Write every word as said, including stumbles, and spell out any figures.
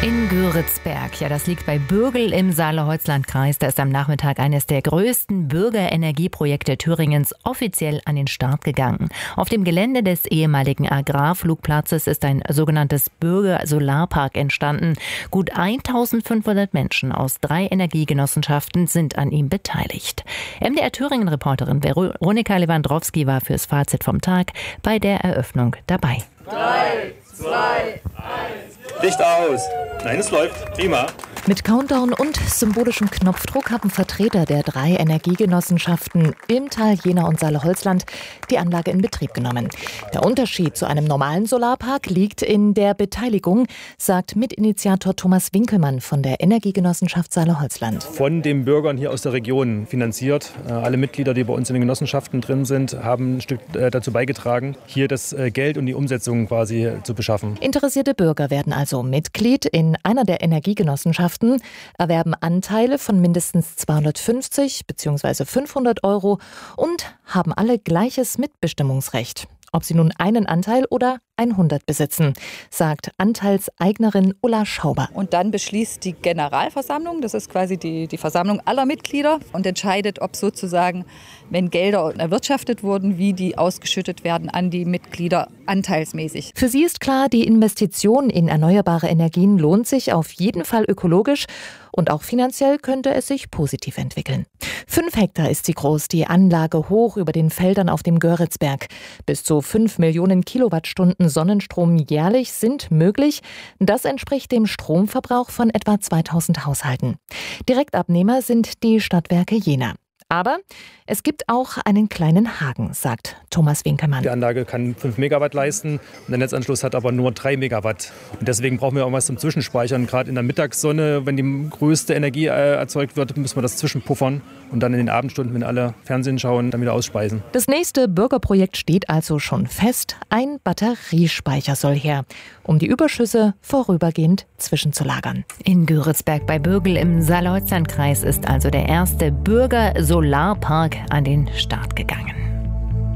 In Göritzberg, ja, das liegt bei Bürgel im Saale-Holzland-Kreis. Da ist am Nachmittag eines der größten Bürgerenergieprojekte Thüringens offiziell an den Start gegangen. Auf dem Gelände des ehemaligen Agrarflugplatzes ist ein sogenanntes Bürger-Solarpark entstanden. Gut eintausendfünfhundert Menschen aus drei Energiegenossenschaften sind an ihm beteiligt. M D R Thüringen-Reporterin Veronika Lewandowski war fürs Fazit vom Tag bei der Eröffnung dabei. Drei, zwei, eins. Licht aus. Nein, es läuft. Prima. Mit Countdown und symbolischem Knopfdruck haben Vertreter der drei Energiegenossenschaften Ilmtal, Jena und Saale-Holzland die Anlage in Betrieb genommen. Der Unterschied zu einem normalen Solarpark liegt in der Beteiligung, sagt Mitinitiator Thomas Winkelmann von der Energiegenossenschaft Saale-Holzland. Von den Bürgern hier aus der Region finanziert. Alle Mitglieder, die bei uns in den Genossenschaften drin sind, haben ein Stück dazu beigetragen, hier das Geld und die Umsetzung quasi zu beschaffen. Interessierte Bürger werden also Mitglied in einer der Energiegenossenschaften, erwerben Anteile von mindestens zweihundertfünfzig bzw. fünfhundert Euro und haben alle gleiches Mitbestimmungsrecht. Ob sie nun einen Anteil oder hundert besitzen, sagt Anteilseignerin Ulla Schauber. Und dann beschließt die Generalversammlung, das ist quasi die, die Versammlung aller Mitglieder, und entscheidet, ob sozusagen, wenn Gelder erwirtschaftet wurden, wie die ausgeschüttet werden an die Mitglieder anteilsmäßig. Für sie ist klar, die Investition in erneuerbare Energien lohnt sich auf jeden Fall ökologisch und auch finanziell könnte es sich positiv entwickeln. Fünf Hektar ist sie groß, die Anlage hoch über den Feldern auf dem Göritzberg. Bis zu fünf Millionen Kilowattstunden Sonnenstrom jährlich sind möglich. Das entspricht dem Stromverbrauch von etwa zweitausend Haushalten. Direktabnehmer sind die Stadtwerke Jena. Aber es gibt auch einen kleinen Haken, sagt Thomas Winkelmann. Die Anlage kann fünf Megawatt leisten und der Netzanschluss hat aber nur drei Megawatt. Und deswegen brauchen wir auch was zum Zwischenspeichern. Gerade in der Mittagssonne, wenn die größte Energie äh, erzeugt wird, müssen wir das zwischenpuffern und dann in den Abendstunden, wenn alle Fernsehen schauen, dann wieder ausspeisen. Das nächste Bürgerprojekt steht also schon fest. Ein Batteriespeicher soll her, um die Überschüsse vorübergehend zwischenzulagern. In Göritzberg bei Bürgel im Saale-Holzland-Kreis ist also der erste Bürger-Solarpark an den Start gegangen.